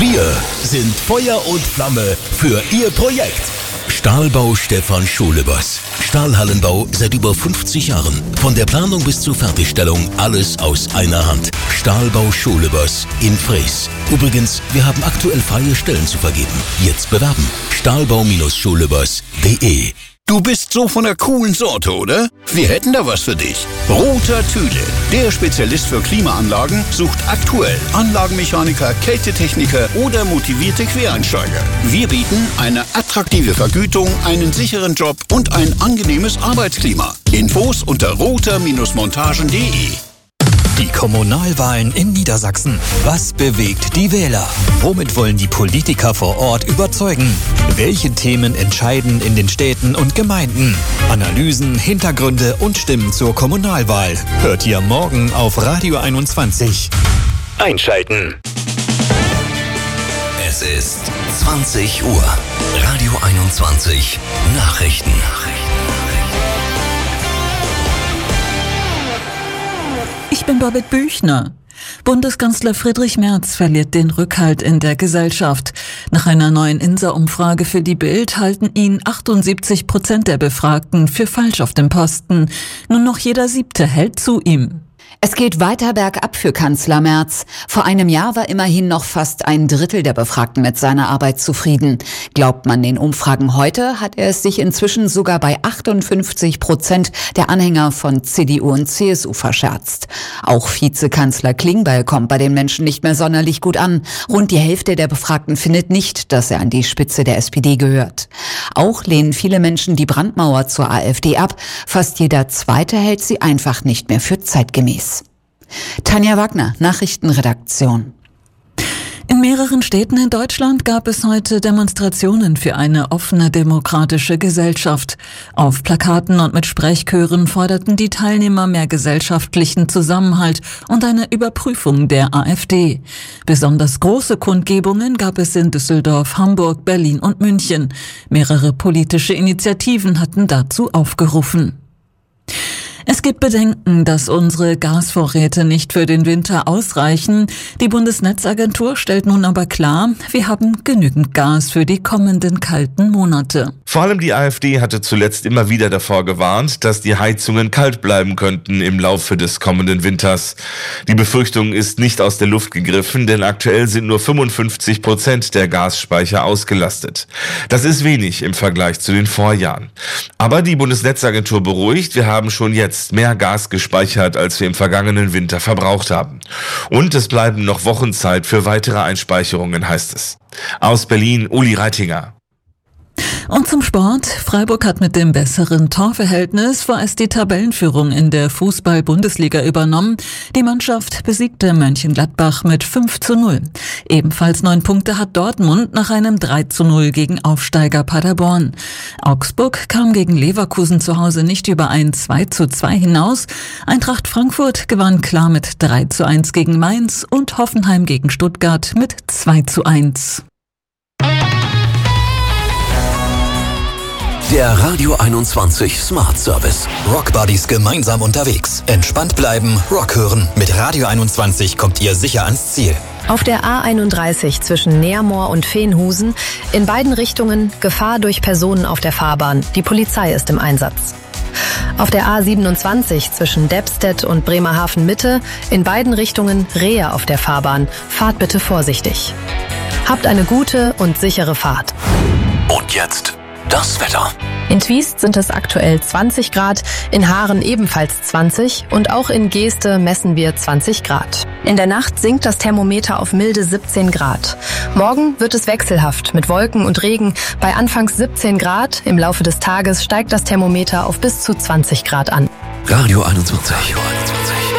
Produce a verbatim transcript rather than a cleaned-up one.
Wir sind Feuer und Flamme für Ihr Projekt. Stahlbau Stefan Scholebers. Stahlhallenbau seit über fünfzig Jahren. Von der Planung bis zur Fertigstellung alles aus einer Hand. Stahlbau Scholebers in Frees. Übrigens, wir haben aktuell freie Stellen zu vergeben. Jetzt bewerben. stahlbau Scholebers punkt de. Du bist so von der coolen Sorte, oder? Wir hätten da was für dich. Roter Tüde, der Spezialist für Klimaanlagen, sucht aktuell Anlagenmechaniker, Kältetechniker oder motivierte Quereinsteiger. Wir bieten eine attraktive Vergütung, einen sicheren Job und ein angenehmes Arbeitsklima. Infos unter roter Montagen punkt de. Die Kommunalwahlen in Niedersachsen. Was bewegt die Wähler? Womit wollen die Politiker vor Ort überzeugen? Welche Themen entscheiden in den Städten und Gemeinden? Analysen, Hintergründe und Stimmen zur Kommunalwahl. Hört ihr morgen auf Radio einundzwanzig. Einschalten. Es ist zwanzig Uhr. Radio einundzwanzig. Nachrichten. Ich bin Babette Büchner. Bundeskanzler Friedrich Merz verliert den Rückhalt in der Gesellschaft. Nach einer neuen I N S A-Umfrage für die Bild halten ihn achtundsiebzig Prozent der Befragten für falsch auf dem Posten. Nur noch jeder Siebte hält zu ihm. Es geht weiter bergab für Kanzler Merz. Vor einem Jahr war immerhin noch fast ein Drittel der Befragten mit seiner Arbeit zufrieden. Glaubt man den Umfragen heute, hat er es sich inzwischen sogar bei achtundfünfzig Prozent der Anhänger von C D U und C S U verscherzt. Auch Vizekanzler Klingbeil kommt bei den Menschen nicht mehr sonderlich gut an. Rund die Hälfte der Befragten findet nicht, dass er an die Spitze der S P D gehört. Auch lehnen viele Menschen die Brandmauer zur AfD ab. Fast jeder Zweite hält sie einfach nicht mehr für zeitgemäß. Tanja Wagner, Nachrichtenredaktion. In mehreren Städten in Deutschland gab es heute Demonstrationen für eine offene demokratische Gesellschaft. Auf Plakaten und mit Sprechchören forderten die Teilnehmer mehr gesellschaftlichen Zusammenhalt und eine Überprüfung der AfD. Besonders große Kundgebungen gab es in Düsseldorf, Hamburg, Berlin und München. Mehrere politische Initiativen hatten dazu aufgerufen. Es gibt Bedenken, dass unsere Gasvorräte nicht für den Winter ausreichen. Die Bundesnetzagentur stellt nun aber klar, wir haben genügend Gas für die kommenden kalten Monate. Vor allem die AfD hatte zuletzt immer wieder davor gewarnt, dass die Heizungen kalt bleiben könnten im Laufe des kommenden Winters. Die Befürchtung ist nicht aus der Luft gegriffen, denn aktuell sind nur fünfundfünfzig Prozent der Gasspeicher ausgelastet. Das ist wenig im Vergleich zu den Vorjahren. Aber die Bundesnetzagentur beruhigt, wir haben schon jetzt mehr Gas gespeichert, als wir im vergangenen Winter verbraucht haben. Und es bleiben noch Wochen Zeit für weitere Einspeicherungen, heißt es. Aus Berlin, Uli Reitinger. Und zum Sport. Freiburg hat mit dem besseren Torverhältnis vorerst die Tabellenführung in der Fußball-Bundesliga übernommen. Die Mannschaft besiegte Mönchengladbach mit fünf zu null. Ebenfalls neun Punkte hat Dortmund nach einem drei zu null gegen Aufsteiger Paderborn. Augsburg kam gegen Leverkusen zu Hause nicht über ein zwei zu zwei hinaus. Eintracht Frankfurt gewann klar mit drei zu eins gegen Mainz und Hoffenheim gegen Stuttgart mit zwei zu eins. Der Radio einundzwanzig Smart Service. Rockbuddies gemeinsam unterwegs. Entspannt bleiben, Rock hören. Mit Radio einundzwanzig kommt ihr sicher ans Ziel. Auf der A einunddreißig zwischen Neermoor und Veenhusen in beiden Richtungen Gefahr durch Personen auf der Fahrbahn. Die Polizei ist im Einsatz. Auf der A siebenundzwanzig zwischen Deppstedt und Bremerhaven Mitte in beiden Richtungen Rehe auf der Fahrbahn. Fahrt bitte vorsichtig. Habt eine gute und sichere Fahrt. Und jetzt das Wetter. In Twiest sind es aktuell zwanzig Grad, in Haaren ebenfalls zwanzig und auch in Geeste messen wir zwanzig Grad. In der Nacht sinkt das Thermometer auf milde siebzehn Grad. Morgen wird es wechselhaft mit Wolken und Regen bei anfangs siebzehn Grad. Im Laufe des Tages steigt das Thermometer auf bis zu zwanzig Grad an. Radio einundzwanzig.